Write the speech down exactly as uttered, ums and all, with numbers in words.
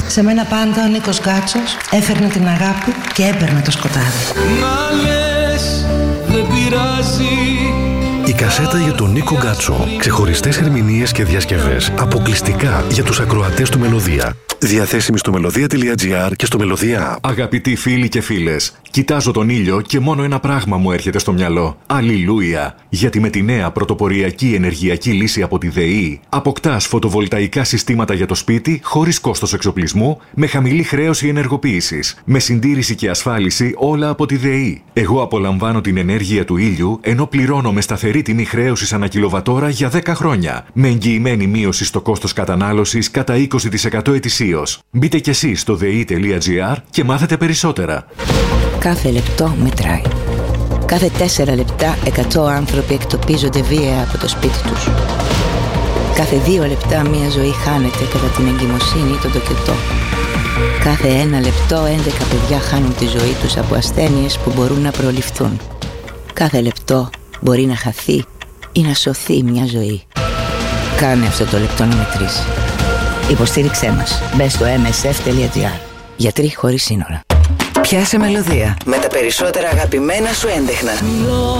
Σε μένα πάντα ο Νίκος Γκάτσος έφερνε την αγάπη και έπαιρνε το σκοτάδι. Να λες, δεν πειράζει. Η κασέτα για τον Νίκο Γκάτσο. Ξεχωριστές ερμηνείες και διασκευές αποκλειστικά για τους ακροατές του Μελωδία. Διαθέσιμη στο μελωδία τελεία τζι άρ και στο Μελωδία App. Αγαπητοί φίλοι και φίλες, κοιτάζω τον ήλιο και μόνο ένα πράγμα μου έρχεται στο μυαλό. Αλληλούια! Γιατί με τη νέα πρωτοποριακή ενεργειακή λύση από τη ΔΕΗ αποκτάς φωτοβολταϊκά συστήματα για το σπίτι χωρίς κόστος εξοπλισμού, με χαμηλή χρέωση ενεργοποίησης, με συντήρηση και ασφάλιση όλα από τη ΔΕΗ. Εγώ απολαμβάνω την ενέργεια του ήλιου ενώ πληρώνω με σταθερή τιμή χρέωσης ανά κιλοβατόρα για δέκα χρόνια, με εγγυημένη μείωση στο κόστος κατανάλωσης κατά είκοσι τοις εκατό ετησίως. Μπείτε κι εσείς στο δε ι τελεία τζι άρ και μάθετε περισσότερα. Κάθε λεπτό μετράει. Κάθε τέσσερα λεπτά εκατό άνθρωποι εκτοπίζονται βία από το σπίτι τους. Κάθε δύο λεπτά μία ζωή χάνεται κατά την εγκυμοσύνη ή τον τοκετό. Κάθε ένα λεπτό έντεκα παιδιά χάνουν τη ζωή τους από ασθένειες που μπορούν να προληφθούν. Κάθε λεπτό μπορεί να χαθεί ή να σωθεί μια ζωή. Κάνε αυτό το λεπτό να μετρήσει. Υποστήριξέ μας. Μπες στο εμ ες εφ τελεία τζι άρ. Γιατροί χωρίς σύνορα. Πιάσε Μελωδία με τα περισσότερα αγαπημένα σου έντεχνα.